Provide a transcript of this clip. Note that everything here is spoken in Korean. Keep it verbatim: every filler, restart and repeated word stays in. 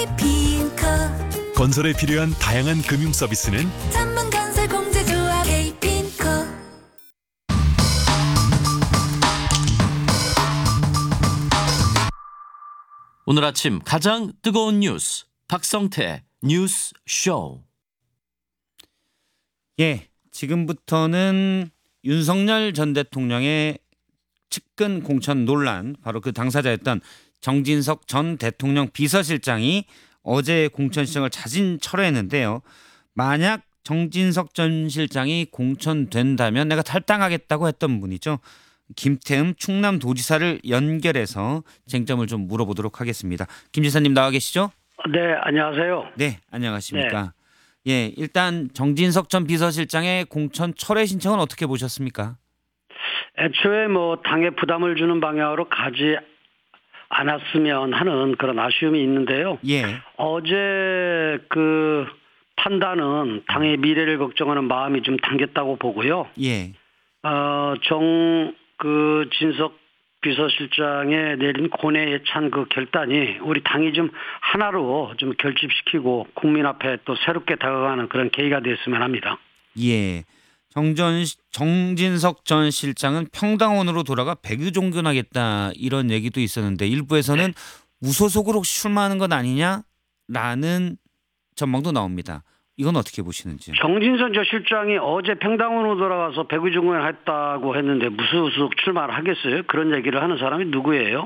K핑커 건설에 필요한 다양한 금융 서비스는 전문건설 공제조합 K핑커. 오늘 아침 가장 뜨거운 뉴스 박성태 뉴스 쇼. 예, 지금부터는 윤석열 전 대통령의 측근 공천 논란, 바로 그 당사자였던 정진석 전 대통령 비서실장이 어제 공천 신청을 자진 철회했는데요. 만약 정진석 전 실장이 공천된다면 내가 탈당하겠다고 했던 분이죠. 김태흠 충남도지사를 연결해서 쟁점을 좀 물어보도록 하겠습니다. 김 지사님 나와 계시죠? 네, 안녕하세요. 네, 안녕하십니까. 예, 일단 정진석 전 비서실장의 공천 철회 신청은 어떻게 보셨습니까? 애초에 뭐 당에 부담을 주는 방향으로 가지 않았으면 하는 그런 아쉬움이 있는데요. 예, 어제 그 판단은 당의 미래를 걱정하는 마음이 좀 담겼다고 보고요. 예, 어, 정, 그 진석 비서실장의 내린 고뇌에 찬 그 결단이 우리 당이 좀 하나로 좀 결집시키고 국민 앞에 또 새롭게 다가가는 그런 계기가 됐으면 합니다. 예. 정전 정진석 전 실장은 평당원으로 돌아가 백의종군하겠다 이런 얘기도 있었는데 일부에서는 무소속으로 혹시 출마하는 건 아니냐라는 전망도 나옵니다. 이건 어떻게 보시는지요? 정진선 저 실장이 어제 평당원으로 돌아가서 백의종군을 했다고 했는데 무소속 출마를 하겠어요? 그런 얘기를 하는 사람이 누구예요?